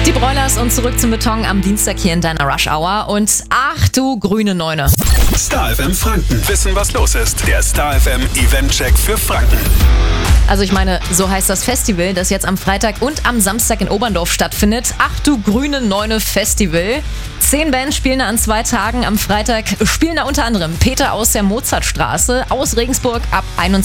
Die Broilers und zurück zum Beton am Dienstag hier in deiner Rush Hour. Und ach du grüne Neune. Star FM Franken. Wissen, was los ist. Der Star FM Eventcheck für Franken. Also ich meine, so heißt das Festival, das jetzt am Freitag und am Samstag in Oberndorf stattfindet. Ach du grüne Neune Festival. 10 Bands spielen da an 2 Tagen. Am Freitag spielen da unter anderem Peter aus der Mozartstraße, aus Regensburg ab 21